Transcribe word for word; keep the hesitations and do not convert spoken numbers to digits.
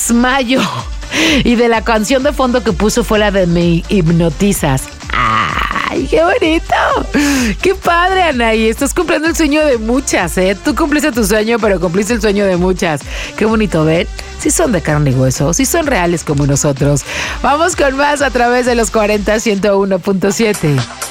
desmayo. Y de la canción de fondo que puso fue la de Me Hipnotizas. ¡Ay, qué bonito! ¡Qué padre, Anaí! Estás cumpliendo el sueño de muchas, ¿eh? Tú cumpliste tu sueño, pero cumpliste el sueño de muchas. ¡Qué bonito! ¿Ven? Sí son de carne y hueso, sí son reales como nosotros. Vamos con más a través de los cuarenta ciento uno punto siete.